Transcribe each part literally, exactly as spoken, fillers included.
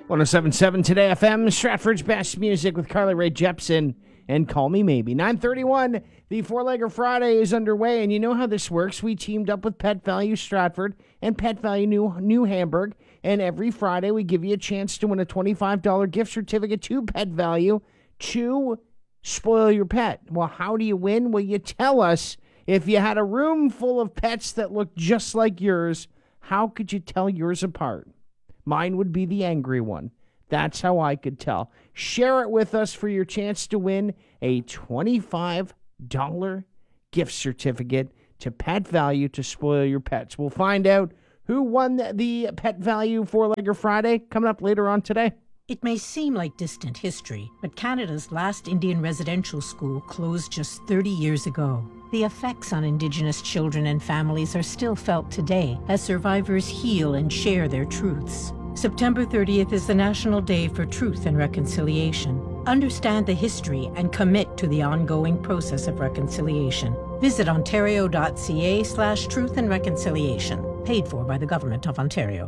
one oh seven point seven Today F M, Stratford's best music with Carly Rae Jepsen and Call Me Maybe. nine thirty-one, the Four-Legger Friday is underway, and you know how this works. We teamed up with Pet Value Stratford and Pet Value New, New Hamburg, and every Friday we give you a chance to win a twenty-five dollars gift certificate to Pet Value to spoil your pet. Well, how do you win? Well, you tell us. If you had a room full of pets that looked just like yours, how could you tell yours apart? Mine would be the angry one. That's how I could tell. Share it with us for your chance to win a twenty-five dollars gift certificate to Pet Value to spoil your pets. We'll find out who won the Pet Value Four-Legger Friday coming up later on today. It may seem like distant history, but Canada's last Indian residential school closed just thirty years ago. The effects on Indigenous children and families are still felt today as survivors heal and share their truths. September thirtieth is the National Day for Truth and Reconciliation. Understand the history and commit to the ongoing process of reconciliation. Visit ontario.ca slash truth and reconciliation. Paid for by the Government of Ontario.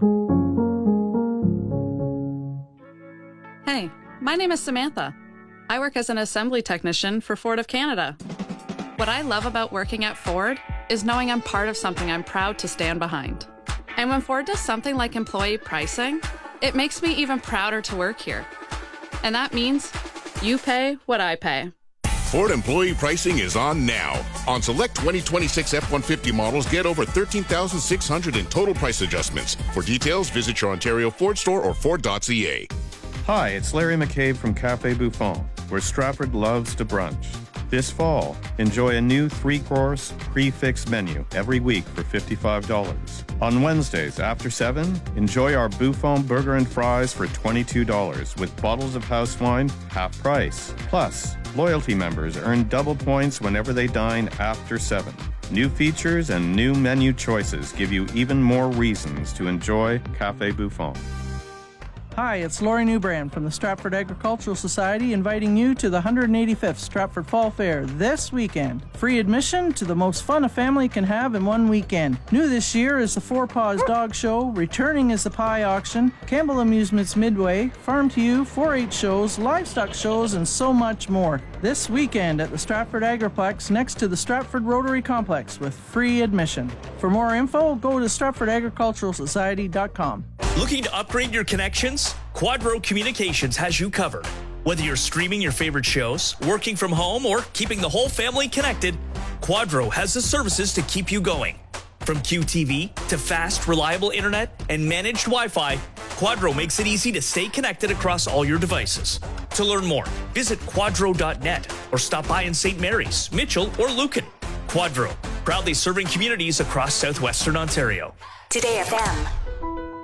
Hey, my name is Samantha. I work as an assembly technician for Ford of Canada. What I love about working at Ford is knowing I'm part of something I'm proud to stand behind. And when Ford does something like employee pricing, it makes me even prouder to work here. And that means you pay what I pay. Ford employee pricing is on now. On select twenty twenty-six F one fifty models, get over thirteen thousand six hundred dollars in total price adjustments. For details, visit your Ontario Ford store or Ford dot C A. Hi, it's Larry McCabe from Cafe Buffon, where Stratford loves to brunch. This fall, enjoy a new three-course prix-fixe menu every week for fifty-five dollars. On Wednesdays after seven, enjoy our Buffon burger and fries for twenty-two dollars with bottles of house wine half price. Plus, loyalty members earn double points whenever they dine after seven. New features and new menu choices give you even more reasons to enjoy Cafe Buffon. Hi, it's Lori Newbrand from the Stratford Agricultural Society inviting you to the one hundred eighty-fifth Stratford Fall Fair this weekend. Free admission to the most fun a family can have in one weekend. New this year is the Four Paws Dog Show, returning is the Pie Auction, Campbell Amusements Midway, Farm to You, four H shows, livestock shows, and so much more. This weekend at the Stratford Agriplex next to the Stratford Rotary Complex with free admission. For more info, go to stratford agricultural society dot com. Looking to upgrade your connections? Quadro Communications has you covered. Whether you're streaming your favorite shows, working from home, or keeping the whole family connected, Quadro has the services to keep you going. From Q T V to fast, reliable internet and managed Wi-Fi, Quadro makes it easy to stay connected across all your devices. To learn more, visit quadro dot net or stop by in Saint Mary's, Mitchell, or Lucan. Quadro, proudly serving communities across southwestern Ontario. Today F M.